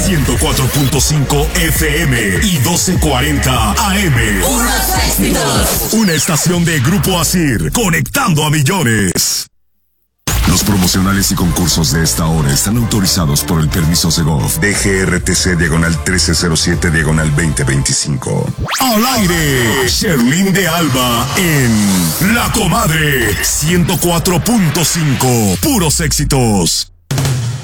104.5 FM y 1240 AM. ¡Puros éxitos! Una estación de Grupo Asir, conectando a millones. Los promocionales y concursos de esta hora están autorizados por el permiso Segov DGRTC /1307/2025. Al aire, Sherlyn de Alba en La Comadre 104.5. Puros éxitos.